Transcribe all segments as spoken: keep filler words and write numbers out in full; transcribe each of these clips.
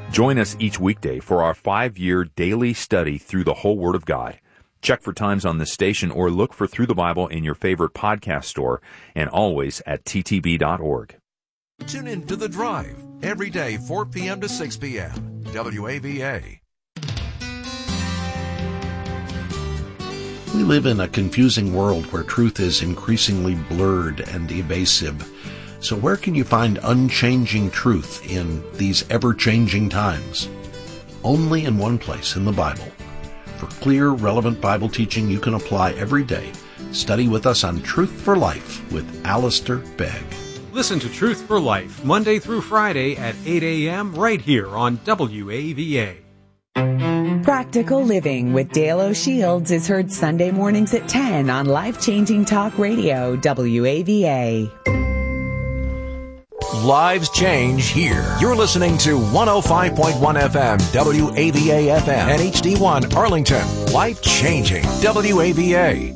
Join us each weekday for our five-year daily study through the whole Word of God. Check for times on this station or look for Through the Bible in your favorite podcast store and always at t t b dot org. Tune in to The Drive every day, four p.m. to six p.m. W A V A. We live in a confusing world where truth is increasingly blurred and evasive. So where can you find unchanging truth in these ever-changing times? Only in one place, in the Bible. For clear, relevant Bible teaching you can apply every day, study with us on Truth for Life with Alistair Begg. Listen to Truth for Life, Monday through Friday at eight a.m. right here on W A V A. Practical Living with Dale O'Shields is heard Sunday mornings at ten on Life-Changing Talk Radio, W A V A. Lives change here. You're listening to one oh five point one F M, W A V A F M, and H D one Arlington. Life changing, W A V A.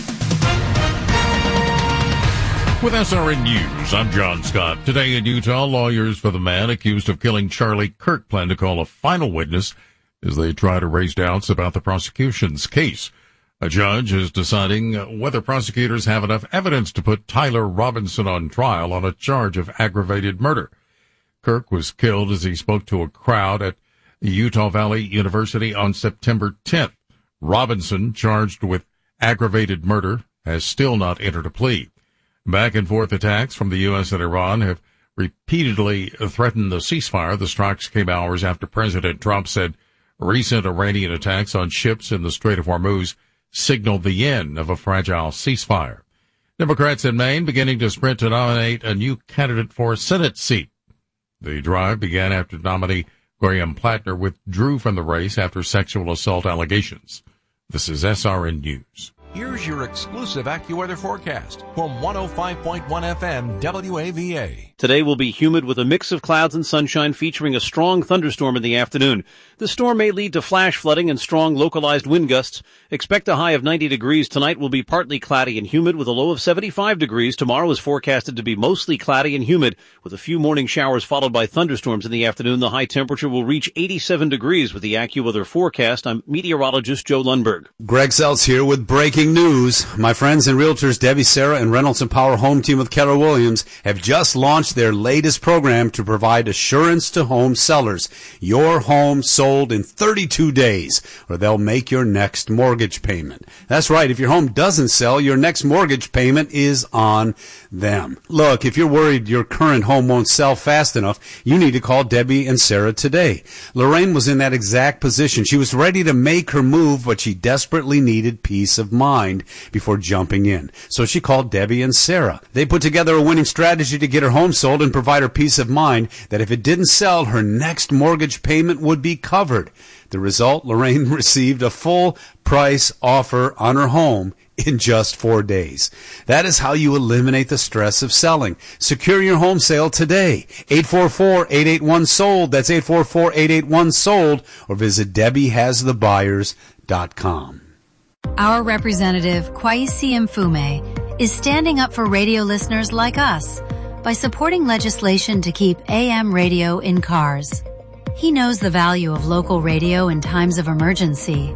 With S R N News, I'm John Scott. Today in Utah, lawyers for the man accused of killing Charlie Kirk plan to call a final witness as they try to raise doubts about the prosecution's case. A judge is deciding whether prosecutors have enough evidence to put Tyler Robinson on trial on a charge of aggravated murder. Kirk was killed as he spoke to a crowd at Utah Valley University on September tenth. Robinson, charged with aggravated murder, has still not entered a plea. Back-and-forth attacks from the U S and Iran have repeatedly threatened the ceasefire. The strikes came hours after President Trump said recent Iranian attacks on ships in the Strait of Hormuz signaled the end of a fragile ceasefire. Democrats in Maine beginning to sprint to nominate a new candidate for a Senate seat. The drive began after nominee Graham Plattner withdrew from the race after sexual assault allegations. This is S R N News. Here's your exclusive AccuWeather forecast from one oh five point one F M, W A V A. Today will be humid with a mix of clouds and sunshine featuring a strong thunderstorm in the afternoon. The storm may lead to flash flooding and strong localized wind gusts. Expect a high of ninety degrees. Tonight will be partly cloudy and humid with a low of seventy-five degrees. Tomorrow is forecasted to be mostly cloudy and humid with a few morning showers followed by thunderstorms in the afternoon. The high temperature will reach eighty-seven degrees with the AccuWeather forecast. I'm meteorologist Joe Lundberg. Greg Seltz here with breaking news. My friends and realtors Debbie Sarah and Reynolds and Power Home Team with Keller Williams have just launched their latest program to provide assurance to home sellers. Your home sold in thirty-two days, or they'll make your next mortgage payment. That's right. If your home doesn't sell, your next mortgage payment is on them. Look, if you're worried your current home won't sell fast enough, you need to call Debbie and Sarah today. Lorraine was in that exact position. She was ready to make her move, but she desperately needed peace of mind before jumping in. So she called Debbie and Sarah. They put together a winning strategy to get her home sold and provide her peace of mind that if it didn't sell, her next mortgage payment would be covered. The result, Lorraine received a full price offer on her home in just four days. That is how you eliminate the stress of selling. Secure your home sale today. eight four four, eight eight one, sold. That's eight four four, eight eight one, sold. Or visit Debbie Has The Buyers dot com. Our representative, Kwesi Mfume, is standing up for radio listeners like us by supporting legislation to keep A M radio in cars. He knows the value of local radio in times of emergency.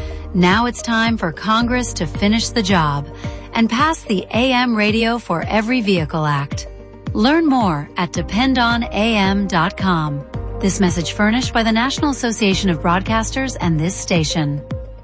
Now it's time for Congress to finish the job and pass the A M Radio for Every Vehicle Act. Learn more at depend on A M dot com. This message furnished by the National Association of Broadcasters and this station.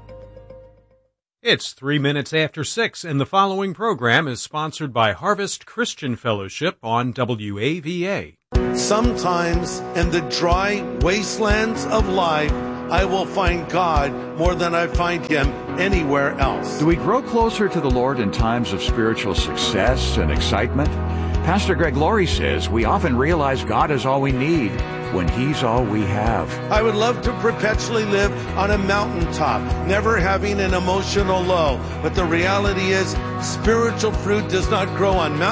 It's three minutes after six, and the following program is sponsored by Harvest Christian Fellowship on W A V A. Sometimes in the dry wastelands of life, I will find God more than I find Him anywhere else. Do we grow closer to the Lord in times of spiritual success and excitement? Pastor Greg Laurie says we often realize God is all we need when He's all we have. I would love to perpetually live on a mountaintop, never having an emotional low. But the reality is, spiritual fruit does not grow on mountains.